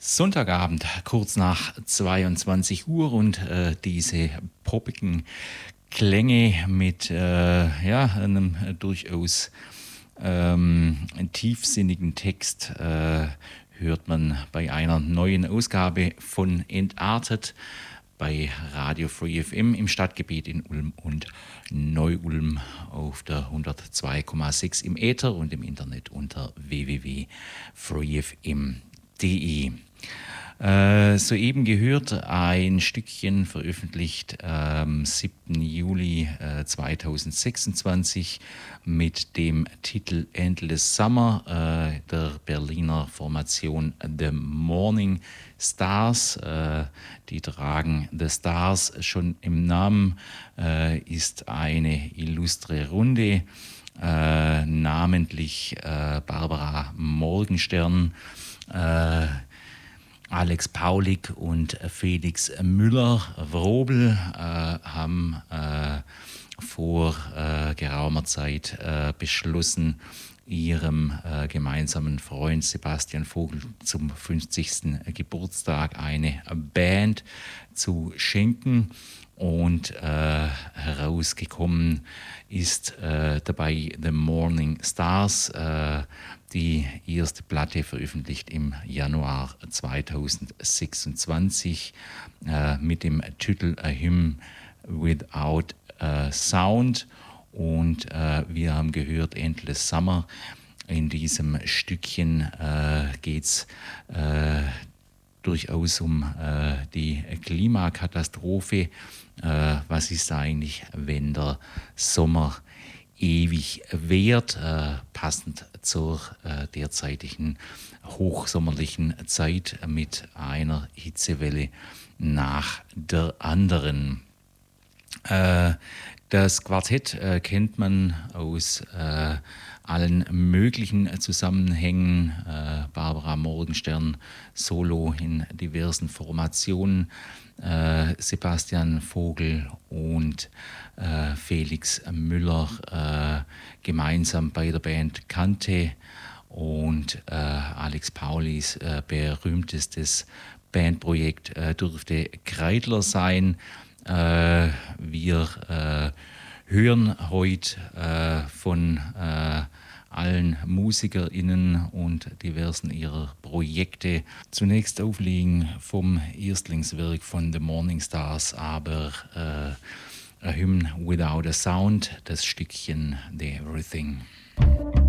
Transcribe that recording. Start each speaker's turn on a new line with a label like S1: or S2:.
S1: Sonntagabend, kurz nach 22 Uhr und diese poppigen Klänge mit einem durchaus tiefsinnigen Text hört man bei einer neuen Ausgabe von Entartet bei Radio Free FM im Stadtgebiet in Ulm und Neu-Ulm auf der 102,6 im Äther und im Internet unter www.freefm.de. Soeben gehört ein Stückchen veröffentlicht am 7. Juli 2026 mit dem Titel Endless Summer der Berliner Formation The Morning Stars. Die tragen The Stars schon im Namen, ist eine illustre Runde, namentlich Barbara Morgenstern, Alex Paulik und Felix Müller-Wrobel haben vor geraumer Zeit beschlossen, ihrem gemeinsamen Freund Sebastian Vogel zum 50. Geburtstag eine Band zu schenken. Und herausgekommen ist dabei The Morning Stars, die erste Platte veröffentlicht im Januar 2026 mit dem Titel A Hymn Without Sound. Und wir haben gehört Endless Summer. In diesem Stückchen geht es durchaus um die Klimakatastrophe. Was ist eigentlich, wenn der Sommer ewig währt, passend zur derzeitigen hochsommerlichen Zeit mit einer Hitzewelle nach der anderen. Das Quartett kennt man aus allen möglichen Zusammenhängen. Barbara Morgenstern solo in diversen Formationen, Sebastian Vogel und Felix Müller gemeinsam bei der Band Kante und Alex Paulis berühmtestes Bandprojekt dürfte Kreidler sein. Wir hören heute von allen MusikerInnen und diversen ihrer Projekte zunächst auflegen vom Erstlingswerk von The Morning Stars, aber A Hymn Without a Sound, das Stückchen The Everything.